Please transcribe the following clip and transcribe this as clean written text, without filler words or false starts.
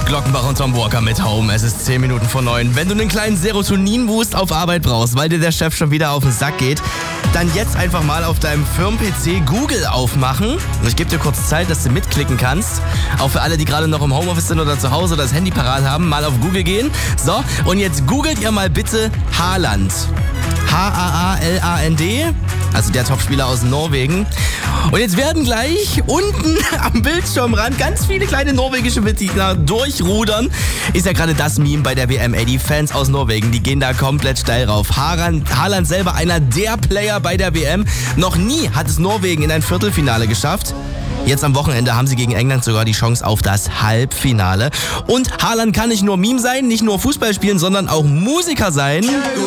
Glockenbach und Tom Walker mit Home. Es ist 10 Minuten vor 9. Wenn du einen kleinen Serotonin-Boost auf Arbeit brauchst, weil dir der Chef schon wieder auf den Sack geht, dann jetzt einfach mal auf deinem Firmen-PC Google aufmachen. Ich gebe dir kurz Zeit, dass du mitklicken kannst. Auch für alle, die gerade noch im Homeoffice sind oder zu Hause oder das Handy parat haben, mal auf Google gehen. So, und jetzt googelt ihr mal bitte Haaland. Haaland, also der Topspieler aus Norwegen. Und jetzt werden gleich unten am Bildschirmrand ganz viele kleine norwegische Mitglieder durchrudern. Ist ja gerade das Meme bei der WM, ey. Die Fans aus Norwegen, die gehen da komplett steil rauf. Haaland selber einer der Player bei der WM. Noch nie hat es Norwegen in ein Viertelfinale geschafft. Jetzt am Wochenende haben sie gegen England sogar die Chance auf das Halbfinale. Und Haaland kann nicht nur Meme sein, nicht nur Fußball spielen, sondern auch Musiker sein.